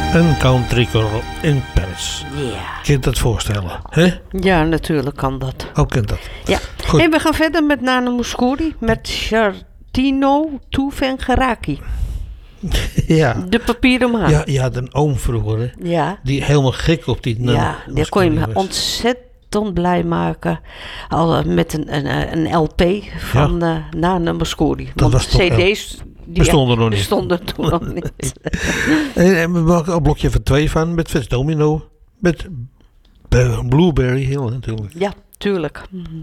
Een country girl in Paris. Ja. Kun je dat voorstellen? Hè? Ja, natuurlijk kan dat. Hoe kent dat? Ja. Goed. Hey, we gaan verder met Nana Mouskouri. Met Chartino Tuvengaraki. Ja. De papieren maan. Ja, je had een oom vroeger, hè? Ja. Die helemaal gek op die Ja, daar kon je me was. ontzettend blij maken. Al met een LP van Nana Mouskouri. Dat was toch CD's bestonden nog niet. Bestonden toen nog niet. En we maken een blokje van 2 van met Fats Domino. Met Blueberry Hill natuurlijk. Ja, tuurlijk.